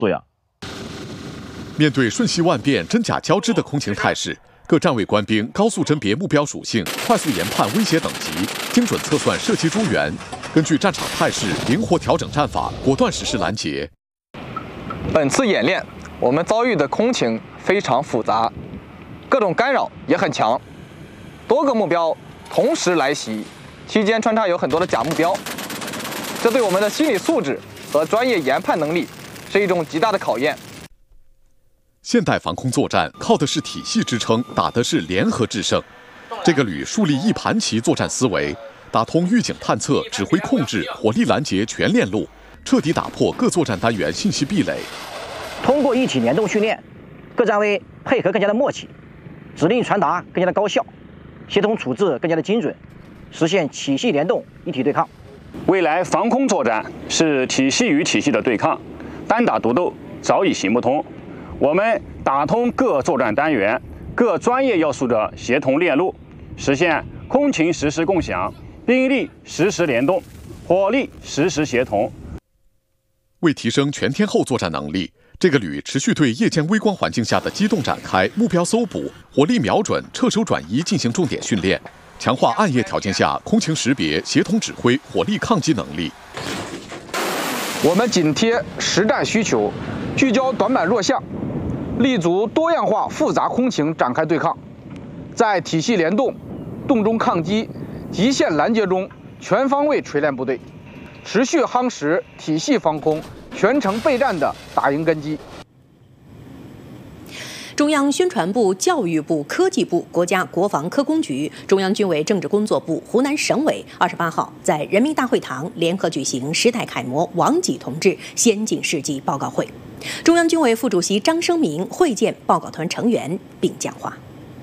作用。 面对瞬息万变、真假交织的空情态势，各站位官兵高速甄别目标属性，快速研判威胁等级，精准测算射击中原，根据战场态势灵活调整战法，果断实施拦截。 本次演练，我们遭遇的空情非常复杂，各种干扰也很强，多个目标同时来袭，期间穿插有很多的假目标，这对我们的心理素质和专业研判能力是一种极大的考验。 现代防空作战靠的是体系支撑，打的是联合制胜。这个旅树立一盘棋作战思维，打通预警探测、指挥控制、火力拦截全链路，彻底打破各作战单元信息壁垒。 通过一体联动训练，各站位配合更加的默契，指令传达更加的高效，协同处置更加的精准，实现体系联动、一体对抗。 未来防空作战是体系与体系的对抗，单打独斗早已行不通。我们打通各作战单元、各专业要素的协同链路，实现空情实时共享、兵力实时联动、火力实时协同。 为提升全天候作战能力，这个旅持续对夜间微光环境下的机动展开、目标搜捕、火力瞄准、撤收转移进行重点训练，强化暗夜条件下空情识别、协同指挥、火力抗击能力。 我们紧贴实战需求，聚焦短板弱项，立足多样化复杂空情展开对抗，在体系联动、动中抗击、极限拦截中全方位锤炼部队，持续夯实体系防空、全程备战的打赢根基。 中央宣传部、教育部、科技部、国家国防科工局、中央军委政治工作部、湖南省委28号在人民大会堂联合举行时代楷模王济同志先进事迹报告会。中央军委副主席张生民会见报告团成员并讲话。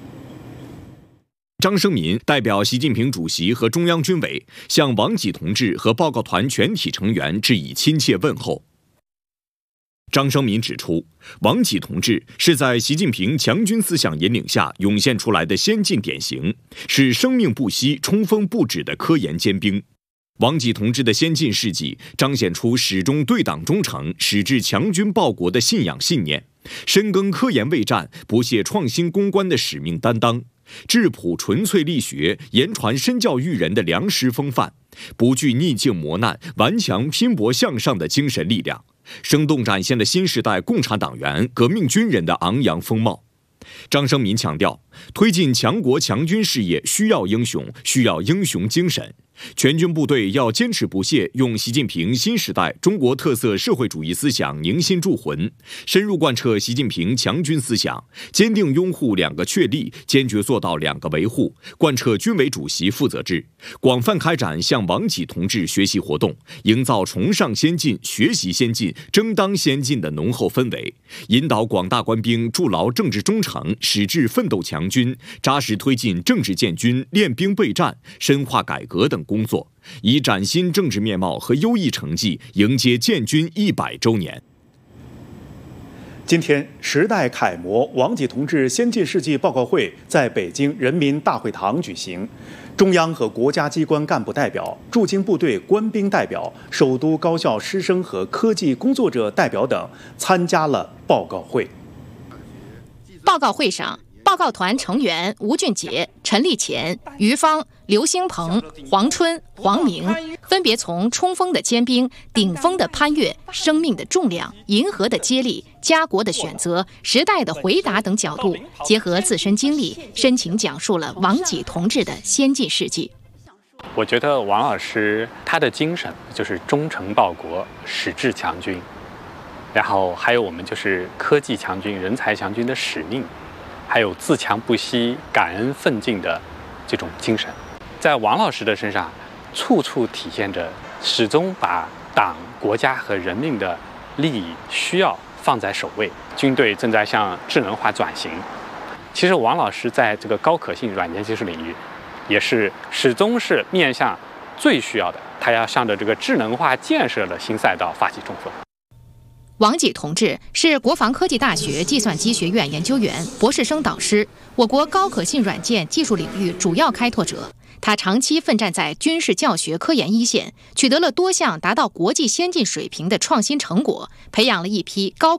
张生民代表习近平主席和中央军委向王济同志和报告团全体成员致以亲切问候。张生民指出，王济同志是在习近平强军思想引领下涌现出来的先进典型，是生命不息、冲锋不止的科研尖兵。王济同志的先进事迹彰显出始终对党忠诚、矢志强军报国的信仰信念，深耕科研卫战、不懈创新攻关的使命担当，质朴纯粹力学、言传身教育人的良师风范，不惧逆境磨难、顽强拼搏向上的精神力量，生动展现了新时代共产党员、革命军人的昂扬风貌。张生民强调，推进强国强军事业需要英雄，需要英雄精神。全军部队要坚持不懈用习近平新时代中国特色社会主义思想凝心铸魂，深入贯彻习近平强军思想，坚定拥护两个确立，坚决做到两个维护，贯彻军委主席负责制，广泛开展向王济同志学习活动，营造崇尚先进、学习先进、争当先进的浓厚氛围，引导广大官兵筑牢政治忠诚，矢志奋斗强军，扎实推进政治建军、练兵备战、深化改革等工作，以崭新政治面貌和优异成绩迎接建军100周年。 今天，时代楷模王济同志先进事迹报告会在北京人民大会堂举行，中央和国家机关干部代表、驻京部队官兵代表、首都高校师生和科技工作者代表等参加了报告会。 报告会上，报告团成员吴俊杰、陈立乾、于芳、刘兴鹏、黄春、黄明分别从冲锋的尖兵、顶峰的攀越、生命的重量、银河的接力、家国的选择、时代的回答等角度，结合自身经历，深情讲述了王济同志的先进事迹。 我觉得王老师他的精神就是忠诚报国、矢志强军，然后还有我们就是科技强军、人才强军的使命，还有自强不息、感恩奋进的这种精神，在王老师的身上处处体现着始终把党、国家和人民的利益需要放在首位。军队正在向智能化转型，其实王老师在这个高可信软件技术领域也是始终是面向最需要的，他要向着这个智能化建设的新赛道发起冲锋。 王济同志是国防科技大学计算机学院研究员、博士生导师，我国高可信软件技术领域主要开拓者。 他长期奋战在军事教学科研一线，取得了多项达到国际先进水平的创新成果，培养了一批高